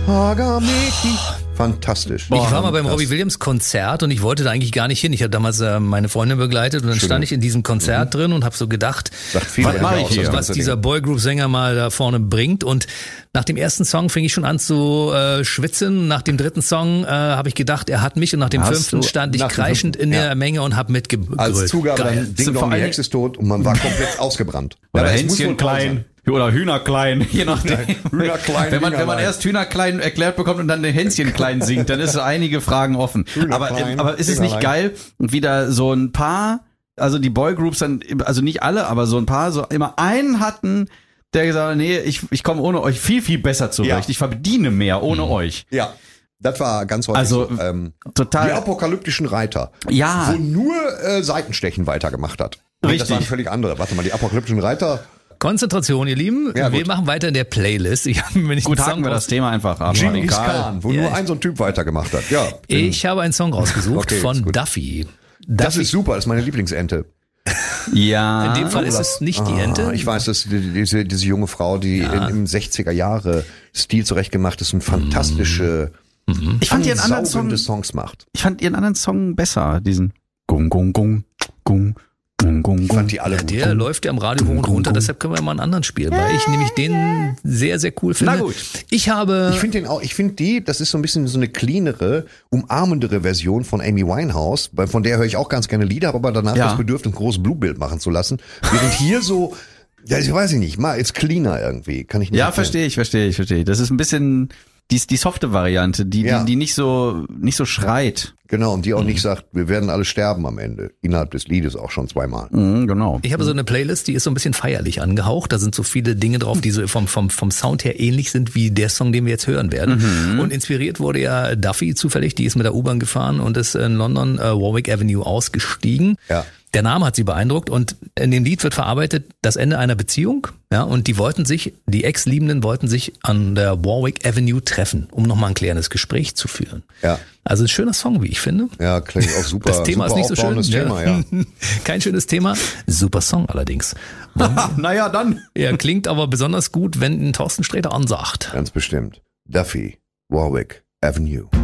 Hagameki. Fantastisch. Ich war mal beim Robbie Williams Konzert und ich wollte da eigentlich gar nicht hin. Ich habe damals meine Freundin begleitet und dann stand ich in diesem Konzert drin und habe so gedacht, was dieser Boygroup-Sänger mal da vorne bringt. Und nach dem ersten Song fing ich schon an zu schwitzen. Nach dem dritten Song habe ich gedacht, er hat mich. Und nach dem fünften stand ich kreischend in der Menge und habe mitgebrüllt. Als Zugabe dann Ding Dong, die Hexe ist tot und man war komplett ausgebrannt. Oder Hänschen klein. Oder Hühner klein, je nachdem. Hühner klein, wenn man erst Hühner klein erklärt bekommt und dann den Hänschen klein singt, dann ist einige Fragen offen. Aber ist es nicht geil, wieder so ein paar, also die Boygroups dann, also nicht alle, aber so ein paar, so immer einen hatten, der gesagt hat, nee, ich komme ohne euch viel, viel besser zurecht. Ja. Ich verdiene mehr ohne euch. Ja. Das war ganz häufig also, total. Die apokalyptischen Reiter. Ja. Wo nur Seitenstechen weitergemacht hat. Richtig. Das waren völlig andere. Warte mal, die apokalyptischen Reiter. Konzentration, ihr Lieben. Ja, wir machen weiter in der Playlist. Ich habe mir nicht gut, haken wir das Thema einfach ab. Genghis Khan, wo nur ein so ein Typ weitergemacht hat. Ja. Ich habe einen Song rausgesucht von Duffy. Das ist super, das ist meine Lieblingsente. Ja. In dem Fall ist es nicht die Ente. Ich weiß, dass diese junge Frau, die im 60er Jahre Stil zurechtgemacht ist und fantastische, ich fand ihren anderen Songs macht. Ich fand ihren anderen Song besser, diesen Gung, Gung, Gung, Gung. Ich fand die alle der läuft ja am Radio hoch und runter, deshalb können wir mal einen anderen spielen, weil ich nämlich den sehr, sehr cool finde. Na gut. Ich finde den auch, das ist so ein bisschen so eine cleanere, umarmendere Version von Amy Winehouse, von der höre ich auch ganz gerne Lieder, habe aber danach das Bedürfnis, ein großes Blutbild machen zu lassen. Während hier so, ja, ich weiß nicht, mal ist cleaner irgendwie, kann ich nicht. Ja, verstehe ich. Das ist ein bisschen die softe Variante, die nicht so schreit. Genau, und die auch nicht sagt, wir werden alle sterben am Ende. Innerhalb des Liedes auch schon zweimal. Genau. Ich habe so eine Playlist, die ist so ein bisschen feierlich angehaucht. Da sind so viele Dinge drauf, die so vom Sound her ähnlich sind wie der Song, den wir jetzt hören werden. Und inspiriert wurde ja Duffy zufällig, die ist mit der U-Bahn gefahren und ist in London Warwick Avenue ausgestiegen. Ja. Der Name hat sie beeindruckt und in dem Lied wird verarbeitet das Ende einer Beziehung, ja, und die Ex-Liebenden wollten sich an der Warwick Avenue treffen, um nochmal ein klärendes Gespräch zu führen. Ja. Also ein schöner Song, wie ich finde. Ja, klingt auch super. Das Thema super ist nicht so schön. Thema, ja. Kein schönes Thema, super Song allerdings. Naja, dann. Er klingt aber besonders gut, wenn ihn Thorsten Sträter ansagt. Ganz bestimmt. Duffy, Warwick Avenue.